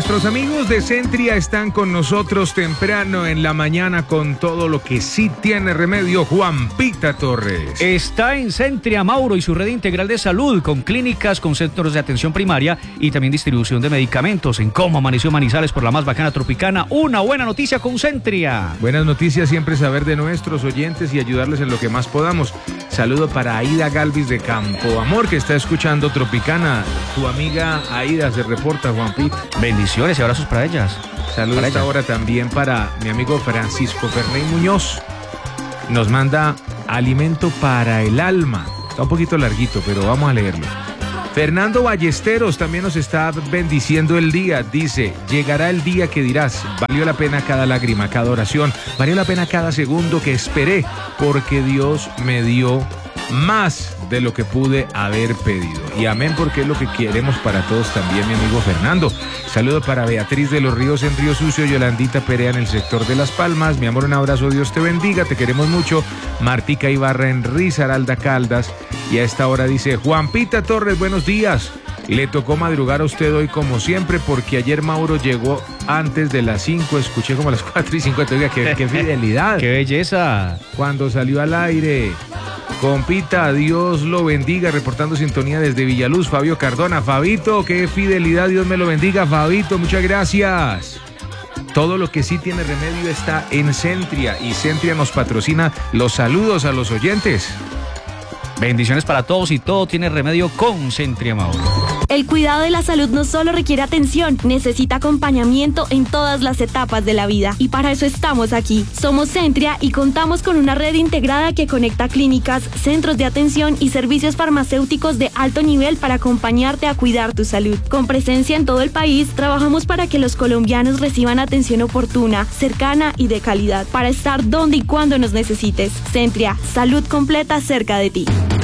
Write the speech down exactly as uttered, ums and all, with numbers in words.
Nuestros amigos de Centria están con nosotros temprano en la mañana con todo lo que sí tiene remedio. Juanpita Torres está en Centria, Mauro, y su red integral de salud con clínicas, con centros de atención primaria y también distribución de medicamentos. En cómo amaneció Manizales por la más bacana Tropicana. Una buena noticia con Centria. Buenas noticias, siempre saber de nuestros oyentes y ayudarles en lo que más podamos. Saludo para Aida Galvis de Campo Amor, que está escuchando Tropicana. Tu amiga Aida se reporta, Juanpita. Bendiciones y abrazos para ellas. Saludos esta hora también para mi amigo Francisco Ferney Muñoz. Nos manda alimento para el alma. Está un poquito larguito, pero vamos a leerlo. Fernando Ballesteros también nos está bendiciendo el día. Dice, llegará el día que dirás, valió la pena cada lágrima, cada oración, valió la pena cada segundo que esperé, porque Dios me dio más de lo que pude haber pedido. Y amén, porque es lo que queremos para todos también, mi amigo Fernando. Saludo para Beatriz de los Ríos en Río Sucio, Yolandita Perea en el sector de Las Palmas. Mi amor, un abrazo, Dios te bendiga, te queremos mucho. Martica Ibarra en Risaralda, Caldas. Y a esta hora dice, Juanpita Torres, buenos días. Le tocó madrugar a usted hoy como siempre, porque ayer Mauro llegó antes de las cinco, escuché como a las cuatro y cincuenta. Oiga, qué, qué fidelidad. ¡Qué belleza! Cuando salió al aire. Compita, Dios lo bendiga, reportando sintonía desde Villaluz, Fabio Cardona. Fabito, qué fidelidad, Dios me lo bendiga, Fabito, muchas gracias. Todo lo que sí tiene remedio está en Centria, y Centria nos patrocina los saludos a los oyentes. Bendiciones para todos, y todo tiene remedio con Centria, Mauro. El cuidado de la salud no solo requiere atención, necesita acompañamiento en todas las etapas de la vida. Y para eso estamos aquí. Somos Centria y contamos con una red integrada que conecta clínicas, centros de atención y servicios farmacéuticos de alto nivel para acompañarte a cuidar tu salud. Con presencia en todo el país, trabajamos para que los colombianos reciban atención oportuna, cercana y de calidad, para estar donde y cuando nos necesites. Centria, salud completa cerca de ti.